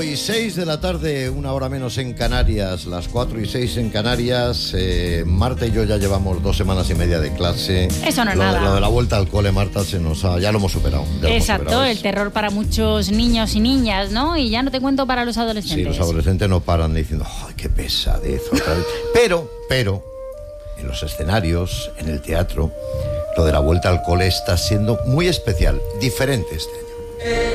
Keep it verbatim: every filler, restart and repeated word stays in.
Cuatro y seis de la tarde, una hora menos en Canarias, las cuatro y seis en Canarias. eh, Marta y yo ya llevamos dos semanas y media de clase. Eso no es lo, nada. Lo de la vuelta al cole, Marta, se nos ha, ya lo hemos superado. Ya lo Exacto, hemos superado, el terror para muchos niños y niñas, ¿no? Y ya no te cuento para los adolescentes. Sí, los adolescentes no paran diciendo, ¡ay, qué pesadez! Otra vez. Pero, pero, en los escenarios, en el teatro, lo de la vuelta al cole está siendo muy especial, diferente este año.